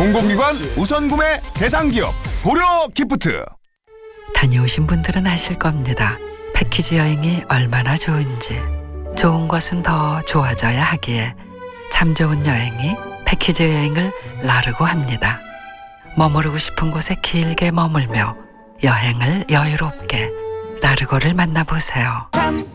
공공기관 우선 구매 대상기업 고려 기프트. 다녀오신 분들은 아실 겁니다. 패키지 여행이 얼마나 좋은지. 좋은 것은 더 좋아져야 하기에 참 좋은 여행이 패키지 여행을 나르고 합니다. 머무르고 싶은 곳에 길게 머물며 여행을 여유롭게 나르고를 만나보세요.